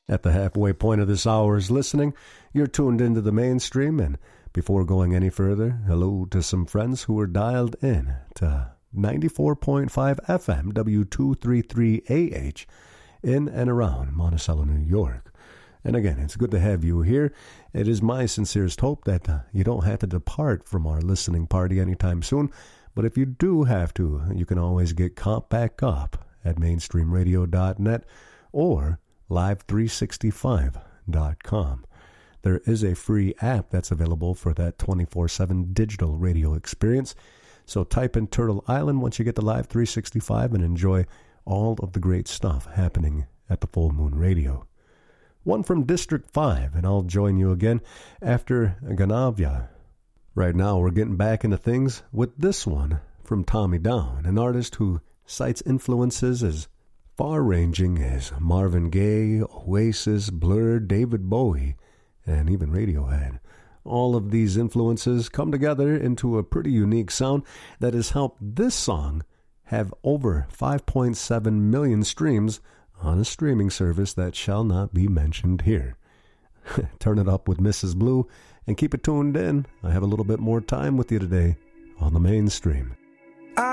At the halfway point of this hour's listening, you're tuned into the mainstream, and before going any further, hello to some friends who are dialed in to 94.5 FM W233AH in and around Monticello, New York. And again, it's good to have you here. It is my sincerest hope that you don't have to depart from our listening party anytime soon, but if you do have to, you can always get caught back up at mainstreamradio.net or live365.com. There is a free app that's available for that 24/7 digital radio experience. So type in Turtle Island once you get to Live 365 and enjoy all of the great stuff happening at the Full Moon Radio. One from District 5, and I'll join you again after Ganavia. Right now we're getting back into things with this one from Tommy Down, an artist who cites influences as far-ranging as Marvin Gaye, Oasis, Blur, David Bowie, and even Radiohead. All of these influences come together into a pretty unique sound that has helped this song have over 5.7 million streams on a streaming service that shall not be mentioned here. Turn it up with Mrs. Blue and keep it tuned in. I have a little bit more time with you today on the mainstream.